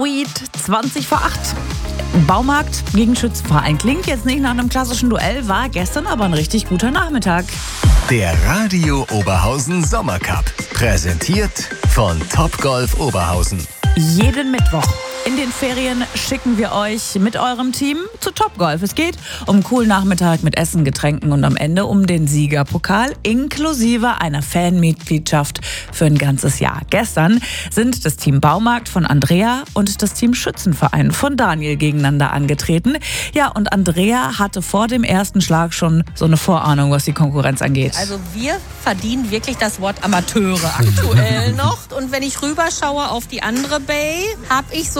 Sweet 20 vor 8. Baumarkt gegen Schützenverein. Klingt jetzt nicht nach einem klassischen Duell, war gestern aber ein richtig guter Nachmittag. Der Radio Oberhausen Sommercup. Präsentiert von Topgolf Oberhausen. Jeden Mittwoch in den Ferien schicken wir euch mit eurem Team zu Topgolf. Es geht um einen coolen Nachmittag mit Essen, Getränken und am Ende um den Siegerpokal inklusive einer Fanmitgliedschaft für ein ganzes Jahr. Gestern sind das Team Baumarkt von Andrea und das Team Schützenverein von Daniel gegeneinander angetreten. Ja, und Andrea hatte vor dem ersten Schlag schon so eine Vorahnung, was die Konkurrenz angeht. Also wir verdienen wirklich das Wort Amateure aktuell noch. Und wenn ich rüberschaue auf die andere Bay, habe ich so